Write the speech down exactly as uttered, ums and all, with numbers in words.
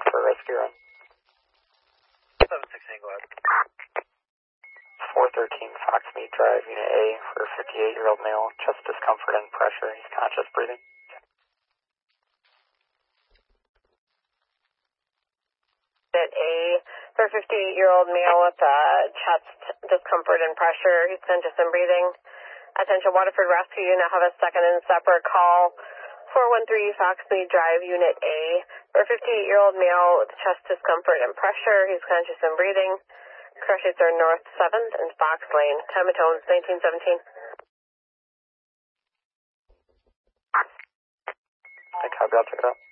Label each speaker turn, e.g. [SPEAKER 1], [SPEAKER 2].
[SPEAKER 1] for rescue run.
[SPEAKER 2] seven sixteen, go ahead.
[SPEAKER 1] four thirteen Foxmead Drive, Unit A, for a fifty-eight-year-old male, chest discomfort and pressure. He's conscious breathing.
[SPEAKER 3] Unit A, for a fifty-eight-year-old male with uh, chest discomfort and pressure. He's conscious and breathing. Attention Waterford Rescue Unit, have a second and separate call. four one three Foxmead Drive, Unit A, for a fifty-eight-year-old male with chest discomfort and pressure. He's conscious and breathing. Crash rates are North seventh and Fox Lane. Time of tones, nineteen seventeen.
[SPEAKER 1] I copy, I'll check it out.